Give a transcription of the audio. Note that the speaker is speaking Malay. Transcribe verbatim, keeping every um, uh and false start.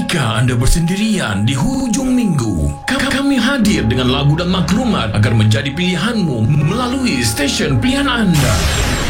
Jika anda bersendirian di hujung minggu, kami hadir dengan lagu dan maklumat agar menjadi pilihanmu melalui stesen pilihan anda.